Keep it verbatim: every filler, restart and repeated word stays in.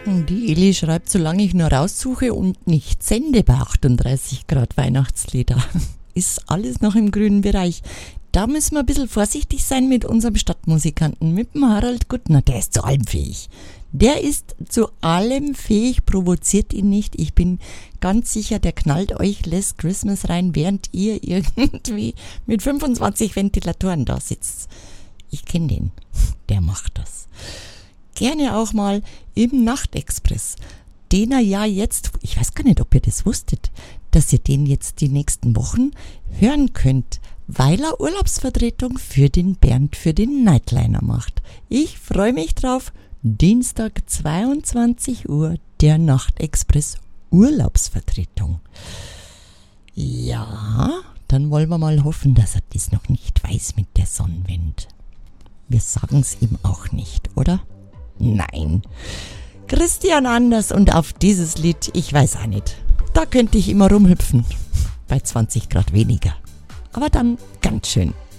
sagen, die Eli schreibt, solange ich nur raussuche und nicht sende bei achtunddreißig Grad Weihnachtslieder, ist alles noch im grünen Bereich. Da müssen wir ein bisschen vorsichtig sein mit unserem Stadtmusikanten, mit dem Harald Guttner. Der ist zu allem fähig. Der ist zu allem fähig, provoziert ihn nicht. Ich bin ganz sicher, der knallt euch Last Christmas rein, während ihr irgendwie mit fünfundzwanzig Ventilatoren da sitzt. Ich kenne den. Der macht das. Gerne auch mal im Nachtexpress, den er ja jetzt, ich weiß gar nicht, ob ihr das wusstet, dass ihr den jetzt die nächsten Wochen hören könnt, weil er Urlaubsvertretung für den Bernd, für den Nightliner macht. Ich freue mich drauf. Dienstag zweiundzwanzig Uhr, der Nachtexpress Urlaubsvertretung. Ja, dann wollen wir mal hoffen, dass er das noch nicht weiß mit der Sonnenwind. Wir sagen es ihm auch nicht, oder? Nein. Christian Anders und auf dieses Lied, ich weiß auch nicht. Da könnte ich immer rumhüpfen. Bei zwanzig Grad weniger. Aber dann ganz schön.